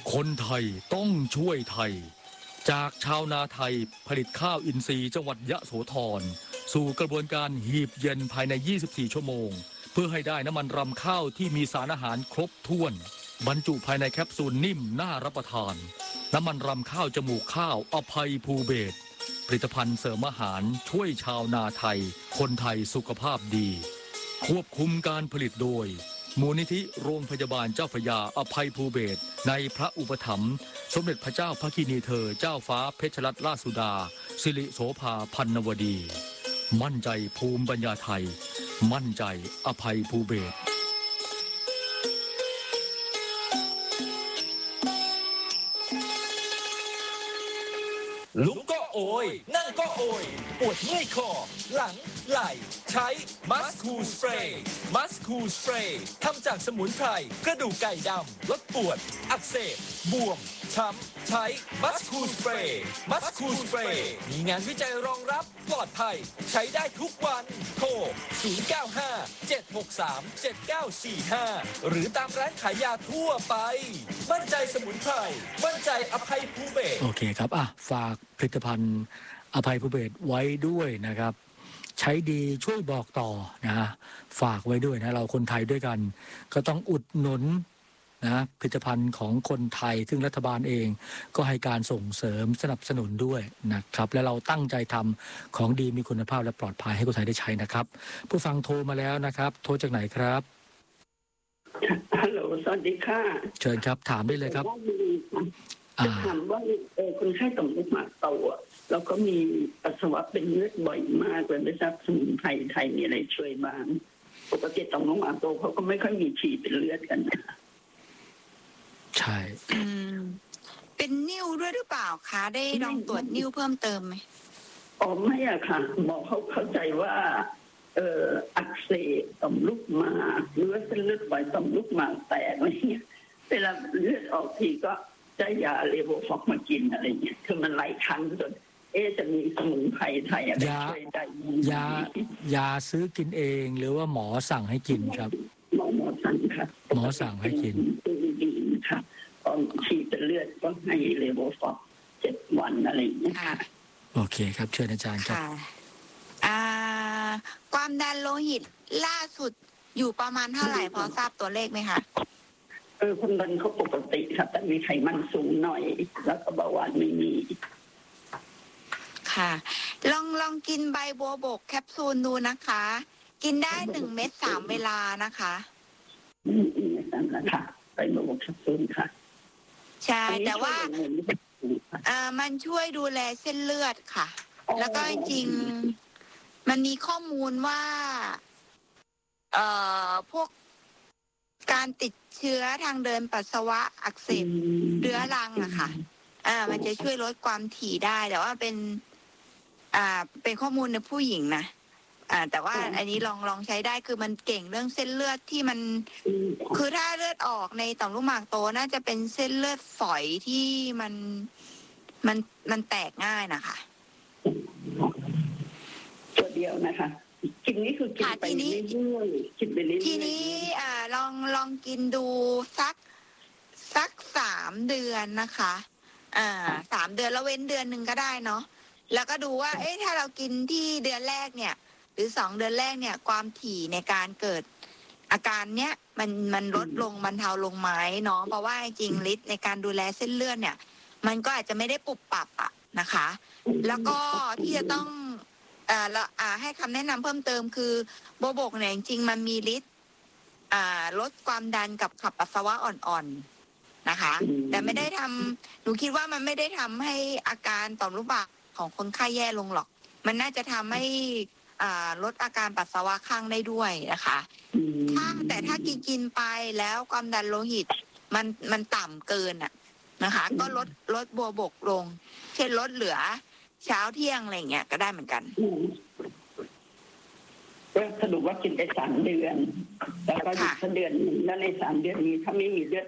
คนไทยต้องช่วยไทยจากชาวนาไทยผลิตข้าวอินทรีย์จังหวัดยะโสธรสู่กระบวนการหีบเย็นภายใน 24 ชั่วโมงเพื่อให้ได้น้ำมันรำข้าวที่มีสารอาหารครบถ้วนบรรจุภายในแคปซูลนิ่มน่ารับประทานน้ำมันรำข้าวจมูกข้าวอภัยภูเบศรผลิตภัณฑ์เสริมอาหารช่วยชาวนาไทยคนไทยสุขภาพดีควบคุมการผลิตโดยมูลนิธิโรงพยาบาลเจ้าพระยาอภัยภูเบศรในพระอุปถัมภ์สมเด็จพระเจ้าพระกินีเธอเจ้าฟ้าเพชรรัตนราชสุดาสิริโสภาพันนวดีมั่นใจภูมิปัญญาไทยมั่นใจอภัยภูเบศรลุกก็โอยนั่งก็โอยปวดเมื่อยคอหลังไหล่ใช้มัสคูสเปรย์มัสคูสเปรย์ทำจากสมุนไพรกระดูกไก่ดำลดปวดอักเสบบวมช้ำใช้มัสคูสเปรย์มัสคูสเปรย์มีงานวิจัยรองรับปลอดภัยใช้ได้ทุกวันโทร 095-763-7945 หรือตามร้านขายยาทั่วไปมั่นใจสมุนไพรมั่นใจอภัยภูเบศรโอเคครับฝากผลิตภัณฑ์อภัยภูเบศรไว้ด้วยนะครับใช้ดีช่วยบอกต่อนะฝากไว้ด้วยนะเราคนไทยด้วยกันก็ต้องอุดหนุนนะผลิตภัณฑ์ของคนไทยซึ่งรัฐบาลเองก็ให้การส่งเสริมสนับสนุนด้วยนะครับและเราตั้งใจทำของดีมีคุณภาพและปลอดภัยให้คนไทยได้ใช้นะครับผู้ฟังโทรมาแล้วนะครับโทรจากไหนครับฮัลโหลสวัสดีค่ะเชิญครับถามได้เลยครับจะถามว่าคนไข้ต่อมลูกหมากโตแล้วก็มีปัสสาวะเป็นเลือดบ่อยมากเลยไม่ทราบสมุนไพรไทยมีอะไรช่วยบ้างปกติต่อมลูกหมากโตเขาก็ไม่ค่อยมีฉี่เป็นเลือดกันนะใช่เป็นนิ่วด้วยหรือเปล่าคะได้ลองตรวจนิ่วเพิ่มเติมไหมไม่อะค่ะหมอเขาเข้าใจว่าอักเสบต่อมลูกหมากหรือว่าเส้นเลือดฝอยต่อมลูกหมากแตกอะไรเงี้ยเวลาเลือดออกทีก็จะยาเลโวฟอกมากินอะไรเงี้ยคือมันหลายครั้งจนจะมีสมุนไพรไทยอะไรช่วยได้ยาซื้อกินเองหรือว่าหมอสั่งให้กินครับหมอสั่งค่ะหมอสั่งให้กินดีค่ะตอนฉีดเลือดก็ให้เลโวฟอก7 วันอะไรอย่างเงี้ยค่ะโอเคครับเชิญอาจารย์ครับความดันโลหิตล่าสุดอยู่ประมาณเท่าไหร่พอทราบตัวเลขไหมคะความดันเขาปกติค่ะแต่มีไขมันสูงหน่อยแล้วก็เบาหวานไม่มีค่ะลองกินใบบัวบกแคปซูลดูนะคะกินได้1 เม็ด3 เวลานะคะนั่นแหละค่ะใบบัวบกแคปซูลค่ะใช่แต่ว่ามันช่วยดูแลเส้นเลือดค่ะแล้วก็จริงมันมีข้อมูลว่าพวกการติดเชื้อทางเดินปัสสาวะอักเสบเรื้อรังอะค่ะมันจะช่วยลดความถี่ได้แต่ว่าเป็นข้อมูลในผู้หญิงนะแต่ว่าอันนี้ลองใช้ได้คือมันเก่งเรื่องเส้นเลือดที่มันคือถ้าเลือดออกในต่อมลูกหมากโตน่าจะเป็นเส้นเลือดฝอยที่มันแตกง่ายนะคะตัวเดียวนะคะกินนี่คือกินไปเรื่อยๆกินไปเรื่อยๆทีนี้ลองกินดูสัก3 เดือนนะคะ3 เดือนแล้วเว้นเดือนหนึ่งก็ได้เนาะแล้วก็ดูว่าถ้าเรากินที่เดือนแรกเนี่ยหรือ2 เดือนแรกเนี่ยความถี่ในการเกิดอาการเนี้ยมันลดลงบรรเทาลงไหมเนาะเพราะว่าจริงฤทธิ์ในการดูแลเส้นเลือดเนี่ยมันก็อาจจะไม่ได้ปุบปับนะคะแล้วก็ที่จะต้องให้คำแนะนำเพิ่มเติมคือโบวบกเนี่ยจริงๆมันมีฤทธิ์ลดความดันกับขับปัสสาวะอ่อนๆนะคะแต่ไม่ได้หนูคิดว่ามันไม่ได้ทำให้อาการต่อมลูกหมากของคนไข้แย่ลงหรอกมันน่าจะทำให้ลดอาการปัสสาวะข้างได้ด้วยนะคะแต่ถ้ากินไปแล้วความดันโลหิตมันต่ำเกินนะคะก็ลดบัวบกลงเช่นลดเหลือเช้าเที่ยงอะไรเงี้ยก็ได้เหมือนกันก็สรุปว่ากินไป3 เดือนแล้วก็หยุดเดือนนึงแล้วใน3 เดือนนี้ถ้าไม่มีเลือด